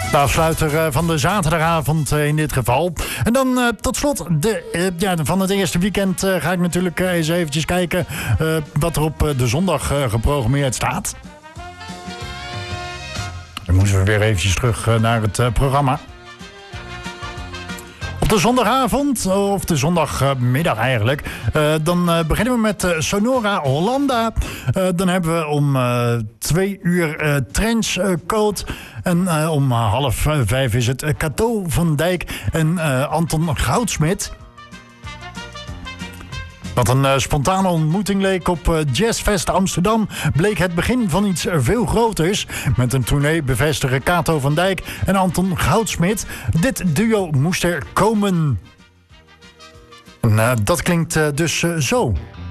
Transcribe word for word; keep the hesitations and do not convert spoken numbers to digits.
De afsluiter van de zaterdagavond in dit geval. En dan uh, tot slot de, uh, ja, van het eerste weekend uh, ga ik natuurlijk uh, eens eventjes kijken uh, wat er op uh, de zondag uh, geprogrammeerd staat. Dan moeten we weer eventjes terug uh, naar het uh, programma. Op de zondagavond, of de zondagmiddag eigenlijk, uh, dan uh, beginnen we met uh, Sonora Hollanda. Uh, dan hebben we om uh, twee uur uh, Trenchcoat. En uh, om uh, half uh, vijf is het uh, Cato van Dijk en uh, Anton Goudsmit. Wat een uh, spontane ontmoeting leek op uh, Jazzfest Amsterdam, bleek het begin van iets veel groters. Met een tournee bevestigen Cato van Dijk en Anton Goudsmit. Dit duo moest er komen. En uh, dat klinkt uh, dus uh, zo.